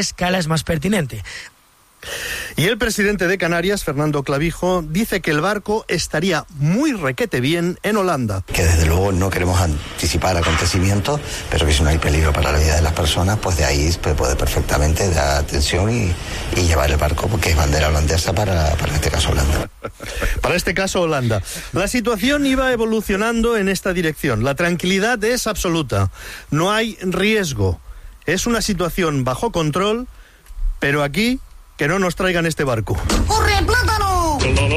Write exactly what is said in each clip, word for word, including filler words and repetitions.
escala es más pertinente. Y el presidente de Canarias, Fernando Clavijo, dice que el barco estaría muy requete bien en Holanda. Que desde luego no queremos anticipar acontecimientos, pero que si no hay peligro para la vida de las personas, pues de ahí se puede perfectamente dar atención y, y llevar el barco, porque es bandera holandesa para, para este caso Holanda. Para este caso Holanda. La situación iba evolucionando en esta dirección. La tranquilidad es absoluta. No hay riesgo. Es una situación bajo control, pero aquí que no nos traigan este barco. ¡Corre, plátano!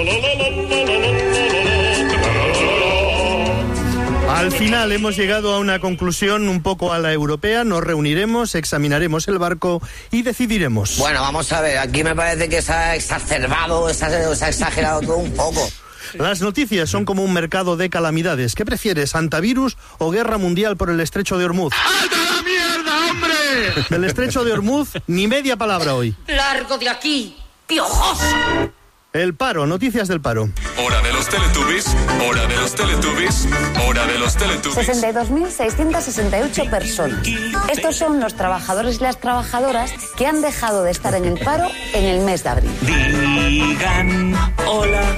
Al final hemos llegado a una conclusión un poco a la europea. Nos reuniremos, examinaremos el barco y decidiremos. Bueno, vamos a ver, aquí me parece que se ha exacerbado, se ha, se ha exagerado todo un poco. Las noticias son como un mercado de calamidades. ¿Qué prefieres, antivirus o guerra mundial por el estrecho de Hormuz? ¡Alta la mierda, hombre! Del estrecho de Hormuz, ni media palabra hoy. ¡Largo de aquí, piojoso! El paro, noticias del paro. Hora de los Teletubbies, hora de los Teletubbies, hora de los Teletubbies. sesenta y dos mil seiscientas sesenta y ocho personas. Estos son los trabajadores y las trabajadoras que han dejado de estar en el paro en el mes de abril. Digan hola.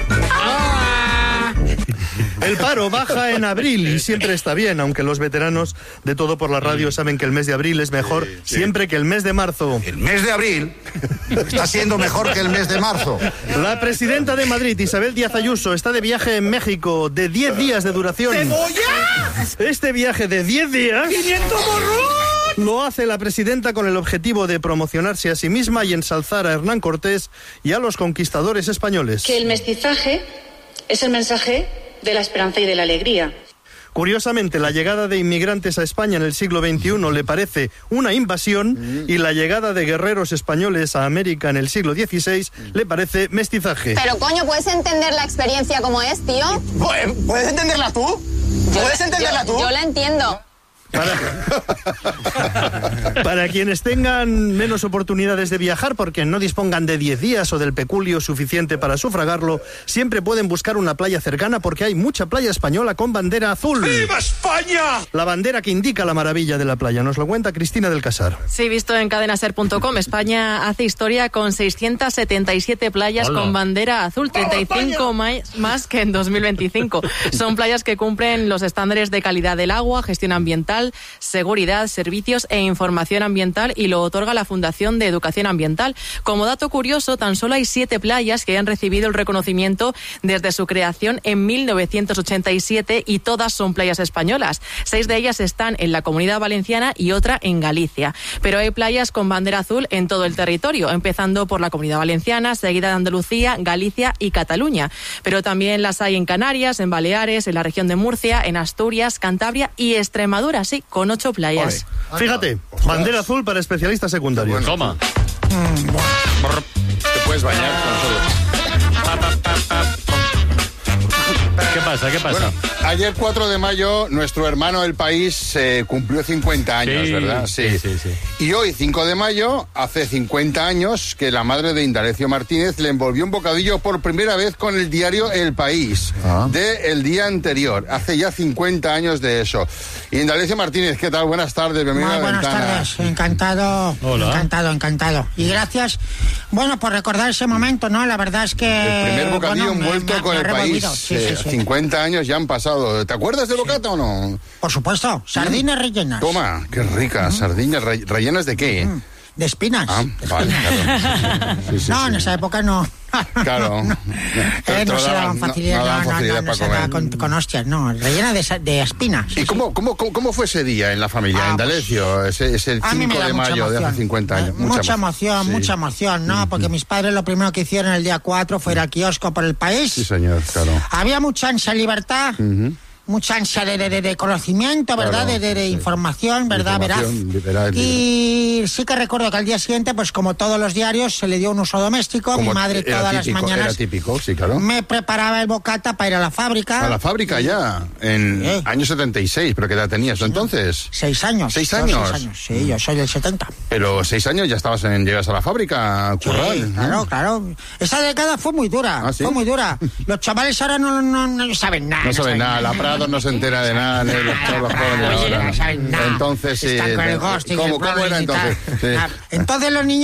El paro baja en abril y siempre está bien, aunque los veteranos de Todo por la Radio saben que el mes de abril es mejor sí, sí. siempre que el mes de marzo. El mes de abril está siendo mejor que el mes de marzo. La presidenta de Madrid, Isabel Díaz Ayuso, está de viaje en México de diez días de duración. ¡Cebolla! Este viaje de diez días... ¡pimiento morrón! Lo hace la presidenta con el objetivo de promocionarse a sí misma y ensalzar a Hernán Cortés y a los conquistadores españoles. Que el mestizaje es el mensaje de la esperanza y de la alegría. Curiosamente, la llegada de inmigrantes a España en el siglo veintiuno le parece una invasión y la llegada de guerreros españoles a América en el siglo dieciséis le parece mestizaje. Pero coño, ¿puedes entender la experiencia como es, tío? ¿Puedes entenderla tú? ¿Puedes entenderla tú? Yo la entiendo. Para, para quienes tengan menos oportunidades de viajar porque no dispongan de diez días o del peculio suficiente para sufragarlo, siempre pueden buscar una playa cercana porque hay mucha playa española con bandera azul. ¡Viva España! La bandera que indica la maravilla de la playa. Nos lo cuenta Cristina del Casar. Sí, visto en cadenaser punto com, España hace historia con seiscientas setenta y siete playas Hola. con bandera azul, treinta y cinco más, más que en dos mil veinticinco. Son playas que cumplen los estándares de calidad del agua, gestión ambiental, seguridad, servicios e información ambiental y lo otorga la Fundación de Educación Ambiental. Como dato curioso, tan solo hay siete playas que han recibido el reconocimiento desde su creación en mil novecientos ochenta y siete y todas son playas españolas. Seis de ellas están en la Comunidad Valenciana y otra en Galicia. Pero hay playas con bandera azul en todo el territorio, empezando por la Comunidad Valenciana, seguida de Andalucía, Galicia y Cataluña. Pero también las hay en Canarias, en Baleares, en la región de Murcia, en Asturias, Cantabria y Extremadura. Sí, con ocho playas. Oye, fíjate, bandera azul para especialistas secundarios. Bueno. Toma. Te puedes bañar con nosotros. ¿Qué pasa? ¿Qué pasa? Bueno, ayer cuatro de mayo nuestro hermano El País eh, cumplió cincuenta años, sí, ¿verdad? Sí. Sí, sí, sí. Y hoy, cinco de mayo, hace cincuenta años que la madre de Indalecio Martínez le envolvió un bocadillo por primera vez con el diario El País, ah. de el día anterior. Hace ya cincuenta años de eso. Indalecio Martínez, ¿qué tal? Buenas tardes, bienvenido Muy a la buenas ventana. tardes, encantado, Hola. encantado, encantado. Y gracias, bueno, por recordar ese momento, ¿no? La verdad es que... El primer bocadillo bueno, envuelto me, me, con me El País. Sí, eh, sí, sí. cincuenta años ya han pasado. ¿Te acuerdas del bocata sí. o no? Por supuesto, sardinas rellenas. Toma, qué rica, uh-huh. sardinas re- rellenas de qué, uh-huh. De espinas. Ah, vale, claro. Sí, sí, no, sí. en esa época no. Claro. no, eh, no se daban facilidad, no, no, no, no, no, no se daba con, con hostias, no, rellena de, de espinas. ¿Y sí, cómo, cómo, cómo, cómo fue ese día en la familia, ah, en Indalecio, pues, ese, ese cinco de mayo de hace cincuenta años? Mucha, mucha emoción, sí. mucha emoción, ¿no? Porque mis padres lo primero que hicieron el día cuatro fue ir al kiosco por El País. Sí, señor, claro. Había mucha ansia de libertad. Uh-huh. Mucha ansia de, de, de conocimiento, ¿verdad? Claro, de, de, de sí. información, ¿verdad? Información, veraz. Liberal, y sí que recuerdo que al día siguiente, pues como todos los diarios, se le dio un uso doméstico. Como Mi madre todas típico, las mañanas era típico, sí, claro. me preparaba el bocata para ir a la fábrica. A la fábrica ya, en sí. año setenta y seis, ¿pero qué edad tenías sí, entonces? Seis años. ¿Seis años? Seis años, sí, yo soy del setenta. Pero seis años ya estabas en, llegas a la fábrica a currar. Sí, claro, ¿no? claro. Esa década fue muy dura, ¿Ah, sí? fue muy dura. Los chavales ahora no, no, no saben nada. No, no saben nada, nada. La Prada jubilados no se entera de nada, ni los, todos los jóvenes Oye, ahora. no saben nada. Entonces, sí. Están con el ghosting, ¿Cómo, el cómo era blowing y tal. entonces? Sí. Ah, Entonces los niños